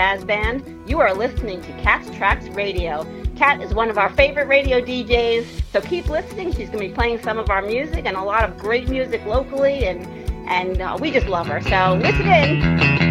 Jazz Band. You are listening to Cat's Tracks Radio. Cat is one of our favorite radio DJs, so keep listening. She's going to be playing some of our music and a lot of great music locally, and we just love her. So listen in.